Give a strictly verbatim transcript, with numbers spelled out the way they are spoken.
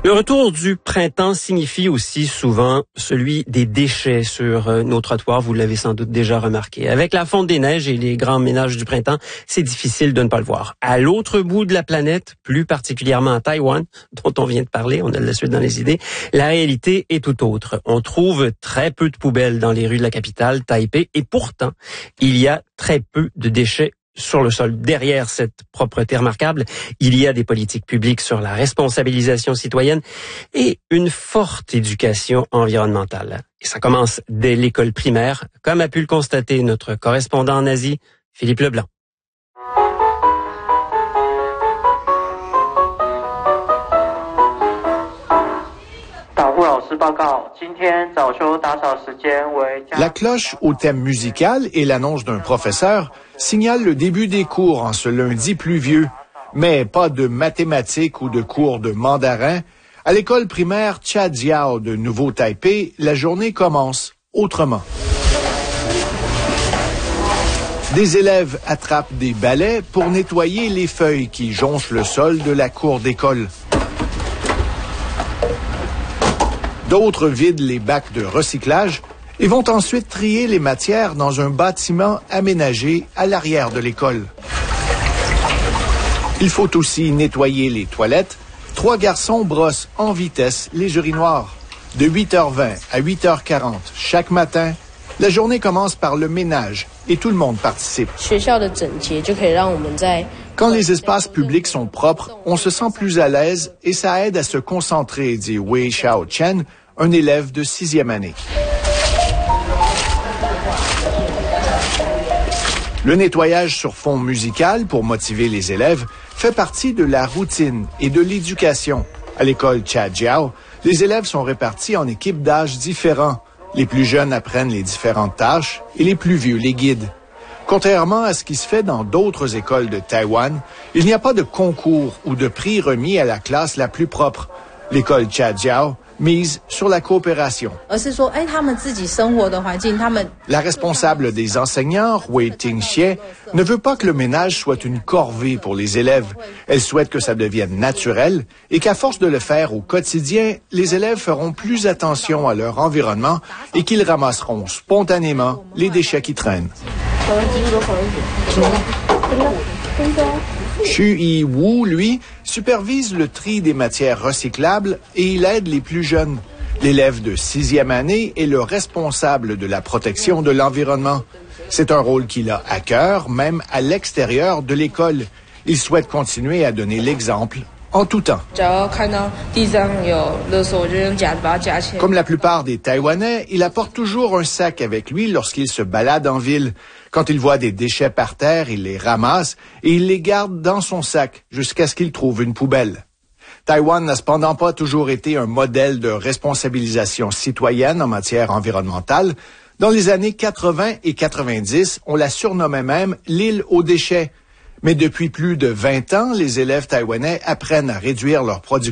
Le retour du printemps signifie aussi souvent celui des déchets sur nos trottoirs. Vous l'avez sans doute déjà remarqué. Avec la fonte des neiges et les grands ménages du printemps, c'est difficile de ne pas le voir. À l'autre bout de la planète, plus particulièrement à Taïwan, dont on vient de parler, on a de la suite dans les idées, la réalité est tout autre. On trouve très peu de poubelles dans les rues de la capitale, Taipei, et pourtant, il y a très peu de déchets sur le sol. Derrière cette propreté remarquable, il y a des politiques publiques sur la responsabilisation citoyenne et une forte éducation environnementale. Et ça commence dès l'école primaire, comme a pu le constater notre correspondant en Asie, Philippe Leblanc. La cloche au thème musical et l'annonce d'un professeur signalent le début des cours en ce lundi pluvieux. Mais pas de mathématiques ou de cours de mandarin. À l'école primaire Chajiao de Nouveau-Taipei, la journée commence autrement. Des élèves attrapent des balais pour nettoyer les feuilles qui jonchent le sol de la cour d'école. D'autres vident les bacs de recyclage et vont ensuite trier les matières dans un bâtiment aménagé à l'arrière de l'école. Il faut aussi nettoyer les toilettes. Trois garçons brossent en vitesse les urinoirs. De huit heures vingt à huit heures quarante chaque matin, la journée commence par le ménage et tout le monde participe. Quand les espaces publics sont propres, on se sent plus à l'aise et ça aide à se concentrer, dit Wei Xiao Chen, un élève de sixième année. Le nettoyage sur fond musical pour motiver les élèves fait partie de la routine et de l'éducation. À l'école Chajiao, les élèves sont répartis en équipes d'âge différents. Les plus jeunes apprennent les différentes tâches et les plus vieux les guident. Contrairement à ce qui se fait dans d'autres écoles de Taïwan, il n'y a pas de concours ou de prix remis à la classe la plus propre. L'école Chajiao mise sur la coopération. La responsable des enseignants, Wei Tingxie, ne veut pas que le ménage soit une corvée pour les élèves. Elle souhaite que ça devienne naturel et qu'à force de le faire au quotidien, les élèves feront plus attention à leur environnement et qu'ils ramasseront spontanément les déchets qui traînent. Xu Yi-Wu, lui, supervise le tri des matières recyclables et il aide les plus jeunes. L'élève de sixième année est le responsable de la protection de l'environnement. C'est un rôle qu'il a à cœur, même à l'extérieur de l'école. Il souhaite continuer à donner l'exemple en tout temps. Comme la plupart des Taïwanais, il apporte toujours un sac avec lui lorsqu'il se balade en ville. Quand il voit des déchets par terre, il les ramasse et il les garde dans son sac jusqu'à ce qu'il trouve une poubelle. Taïwan n'a cependant pas toujours été un modèle de responsabilisation citoyenne en matière environnementale. Dans les années quatre-vingt et quatre-vingt-dix, on la surnommait même l'île aux déchets. Mais depuis plus de vingt ans, les élèves taïwanais apprennent à réduire leur production